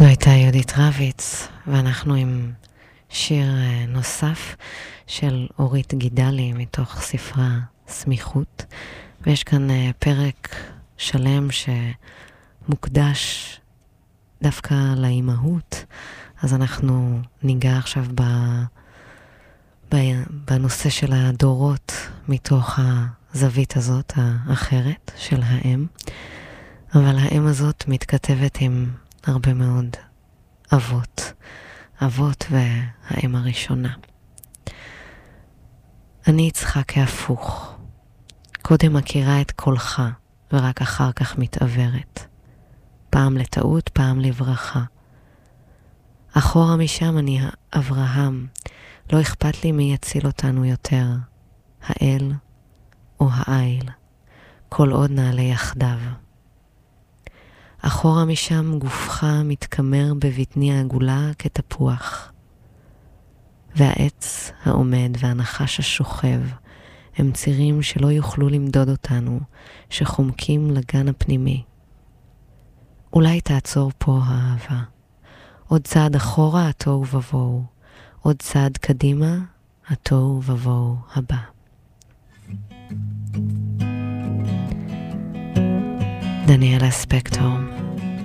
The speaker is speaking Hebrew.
זו הייתה יהודית רביץ, ואנחנו עם שיר נוסף של אורית גידלי מתוך ספרה סמיכות, ויש כאן פרק שלם שמוקדש דווקא לאימהות, אז אנחנו ניגע עכשיו בנושא של הדורות מתוך הזווית הזאת האחרת של האם, אבל האם הזאת מתכתבת עם הרבה מאוד אבות והאם הראשונה. אני צריכה כהפוך, קודם מכירה את קולך ורק אחר כך מתעברת, פעם לטעות, פעם לברכה. אחורה משם אני אברהם, לא אכפת לי מי יציל אותנו יותר, האל או האיל, כל עוד נעלה יחדיו. אחורה משם גופך מתקמר בבטני העגולה כתפוח, והעץ העומד והנחש השוכב הם צירים שלא יוכלו למדוד אותנו, שחומקים לגן הפנימי. אולי תעצור פה האהבה, עוד צעד אחורה התוהו ובוהו, עוד צעד קדימה התוהו ובוהו הבא. דניאלה ספקטור.